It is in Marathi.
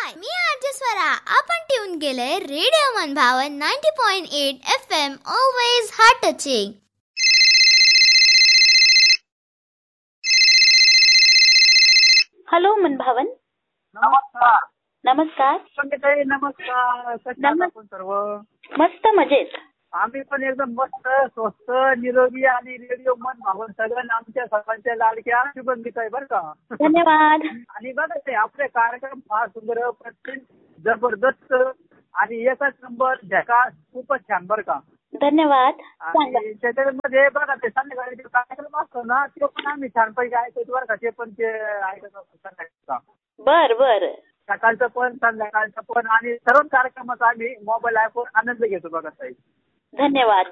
हाय, मी आरजे स्वरा. आपण ट्यून केलंय रेडिओ मनभावन 90.8 FM. Always heart touching. Hello मनभावन. नमस्कार. नमस्कार. संगीताई नमस्कार. कशा आहात आपण सर्व? मस्त मजेत. आम्ही पण एकदम मस्त, स्वस्त, निरोगी आणि रेडिओ मन भावन सगळ्यांना आमच्या सर्वांच्या लाडक्या शुभंगीताई बरं का. धन्यवाद. आणि बघा ते आपले कार्यक्रम फार सुंदर, प्रत्येक जबरदस्त आणि एकच नंबर झकास, खूपच छान बरं का. धन्यवाद. आणि त्याच्यामध्ये बघा ते संध्याकाळी जो कार्यक्रम असतो ना तो पण आम्ही छानपैकी ऐकतो बरं का. ते पण ते ऐकत असतो संध्याकाळचा. बर बर. सकाळचं पण संध्याकाळचं पण आणि सर्व कार्यक्रमाचा आम्ही मोबाईल ॲपवर आनंद घेतो बघा ताई. धन्यवाद.